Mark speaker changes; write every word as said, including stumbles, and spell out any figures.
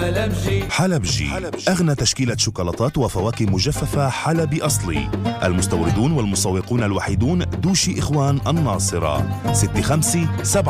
Speaker 1: حلبجي.
Speaker 2: حلبجي أغنى تشكيلة شوكولاتات وفواكه مجففة حلبي أصلي. المستوردون والمسوقون الوحيدون دوشي إخوان الناصرة ستة خمسة سبعة